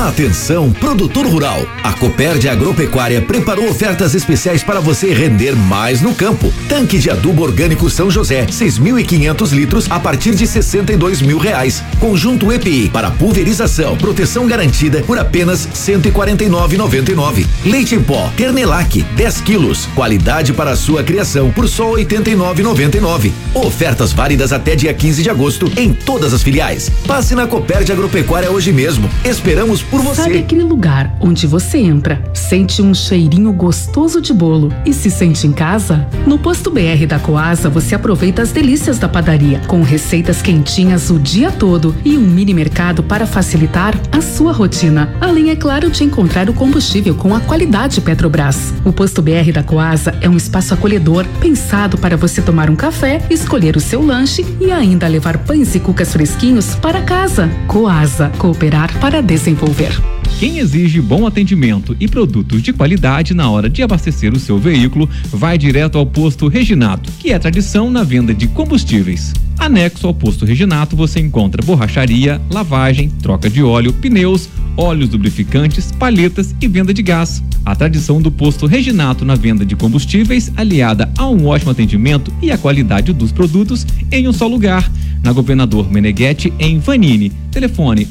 Atenção, produtor rural. A Copérdia Agropecuária preparou ofertas especiais para você render mais no campo. Tanque de adubo orgânico São José, 6.500 litros a partir de R$62 mil. Conjunto EPI para pulverização, proteção garantida por apenas R$149,99. Leite em pó Ternelac, 10 quilos, qualidade para a sua criação por só R$89,99. Ofertas válidas até dia 15 de agosto em todas as filiais. Passe na Copérdia Agropecuária hoje mesmo. Esperamos por você. Sabe aquele lugar onde você entra, sente um cheirinho gostoso de bolo e se sente em casa? No Posto BR da Coasa você aproveita as delícias da padaria, com receitas quentinhas o dia todo e um mini mercado para facilitar a sua rotina. Além, é claro, de encontrar o combustível com a qualidade Petrobras. O Posto BR da Coasa é um espaço acolhedor, pensado para você tomar um café, escolher o seu lanche e ainda levar pães e cucas fresquinhos para casa. Coasa, cooperar para desenvolver. Quem exige bom atendimento e produtos de qualidade na hora de abastecer o seu veículo, vai direto ao Posto Reginato, que é tradição na venda de combustíveis. Anexo ao Posto Reginato você encontra borracharia, lavagem, troca de óleo, pneus, óleos lubrificantes, palhetas e venda de gás. A tradição do Posto Reginato na venda de combustíveis, aliada a um ótimo atendimento e a qualidade dos produtos em um só lugar. Na Governador Meneghetti, em Vanini. Telefone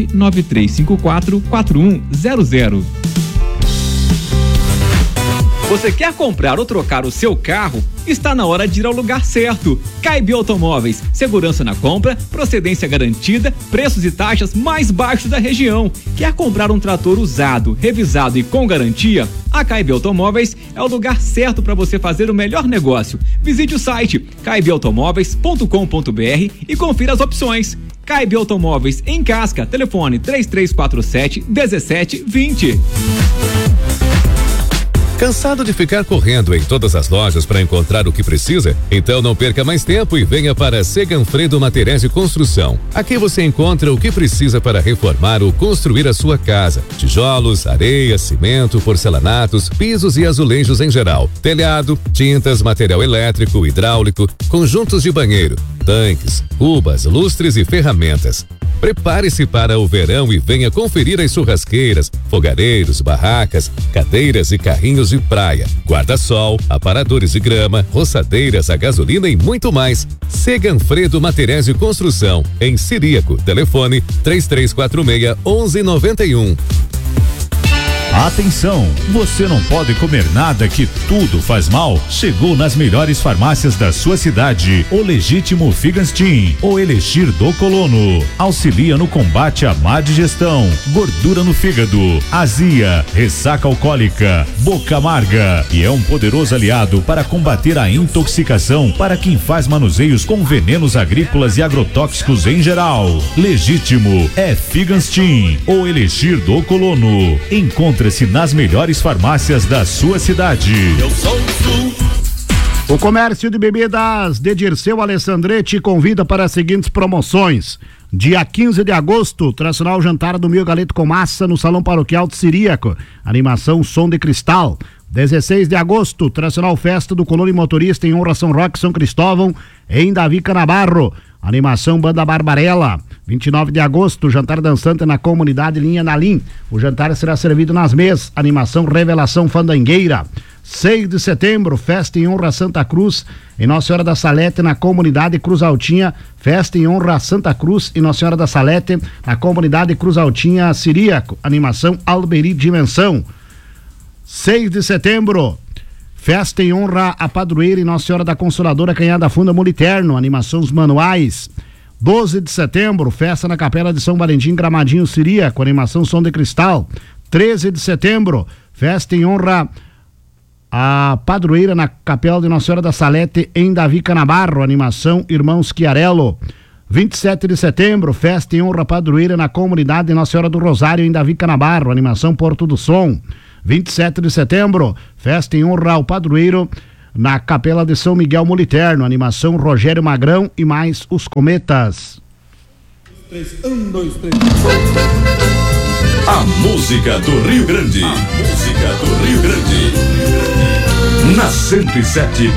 99354-4100. Você quer comprar ou trocar o seu carro? Está na hora de ir ao lugar certo. Caib Automóveis, segurança na compra, procedência garantida, preços e taxas mais baixos da região. Quer comprar um trator usado, revisado e com garantia? A Caib Automóveis é o lugar certo para você fazer o melhor negócio. Visite o site caibautomóveis.com.br e confira as opções. Caib Automóveis em Casca, telefone 3347-1720. Cansado de ficar correndo em todas as lojas para encontrar o que precisa? Então não perca mais tempo e venha para Seganfredo Materiais de Construção. Aqui você encontra o que precisa para reformar ou construir a sua casa: tijolos, areia, cimento, porcelanatos, pisos e azulejos em geral, telhado, tintas, material elétrico, hidráulico, conjuntos de banheiro, tanques, cubas, lustres e ferramentas. Prepare-se para o verão e venha conferir as churrasqueiras, fogareiros, barracas, cadeiras e carrinhos de praia, guarda-sol, aparadores de grama, roçadeiras a gasolina e muito mais. Seganfredo Materiais de Construção, em Ciríaco, telefone 3346-1191. Atenção, você não pode comer nada que tudo faz mal. Chegou nas melhores farmácias da sua cidade o Legítimo Figanstin, o Elixir do Colono. Auxilia no combate à má digestão, gordura no fígado, azia, ressaca alcoólica, boca amarga, e é um poderoso aliado para combater a intoxicação para quem faz manuseios com venenos agrícolas e agrotóxicos em geral. Legítimo é Figanstin, o Elixir do Colono. Encontre-se nas melhores farmácias da sua cidade. Eu sou o Sul. O comércio de bebidas de Dirceu Alessandretti convida para as seguintes promoções. Dia 15 de agosto, tradicional jantar do Milho Galeto com massa no Salão Paroquial de Ciríaco. Animação Som de Cristal. 16 de agosto, tradicional festa do Colônia Motorista em honra a São Roque São Cristóvão, em Davi Canabarro. Animação Banda Barbarella. 29 de agosto, jantar dançante na comunidade Linha Nalim. O jantar será servido nas mesas. Animação Revelação Fandangueira. 6 de setembro, festa em honra a Santa Cruz, em Nossa Senhora da Salete, na comunidade Cruz Altinha. Festa em honra a Santa Cruz e Nossa Senhora da Salete, na comunidade Cruz Altinha, Ciríaco. Animação Alberi Dimensão. 6 de setembro, festa em honra a padroeira e Nossa Senhora da Consoladora, Canhada Funda Moliterno. Animação Os Manuais. 12 de setembro, festa na Capela de São Valentim, Gramadinho, Ciríaco. Animação Som de Cristal. 13 de setembro, festa em honra a padroeira na Capela de Nossa Senhora da Salete, em Davi Canabarro. Animação Irmãos Chiarello. 27 de setembro, festa em honra a padroeira na comunidade de Nossa Senhora do Rosário, em Davi Canabarro. Animação Porto do Som. 27 de setembro, festa em honra ao padroeiro na Capela de São Miguel Moliterno. Animação Rogério Magrão e mais os Cometas. 1, 2, 3. A música do Rio Grande. A música do Rio Grande. Na 107,7.